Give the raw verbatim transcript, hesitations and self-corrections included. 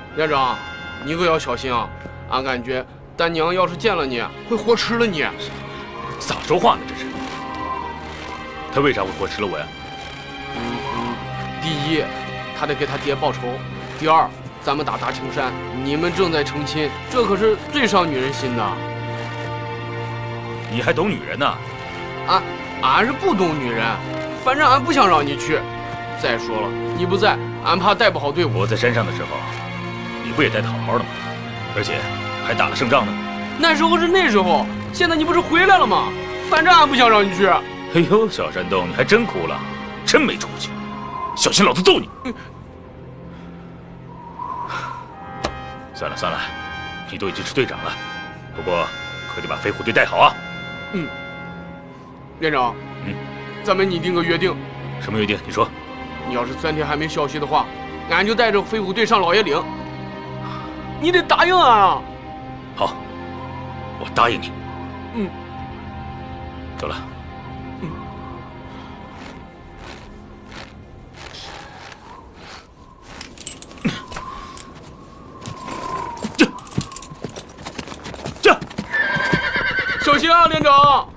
连长，你可要小心啊！俺感觉丹娘要是见了你，会活吃了你。 咋说话呢？这是？他为啥会活吃了我呀？ 第一，他得给他爹报仇；第二，咱们打大青山，你们正在成亲，这可是最伤女人心的。 你还懂女人呢？ 俺俺是不懂女人，反正俺不想让你去。再说了，你不在，俺怕带不好队伍。 我在山上的时候，你不也带得好好的吗？而且还打了胜仗呢。 那时候是那时候，现在你不是回来了吗？反正俺不想让你去。 哎呦，小山洞，你还真哭了，真没出息！小心老子揍你！嗯、算了算了，你都已经是队长了，不过可得把飞虎队带好啊。 嗯，连长， 嗯， 咱们拟定个约定。 什么约定？你说。 你要是三天还没消息的话，俺就带着飞虎队上老爷岭。你得答应俺啊！ 好，我答应你。 嗯， 走了。 嗯。这这，小心啊，连长！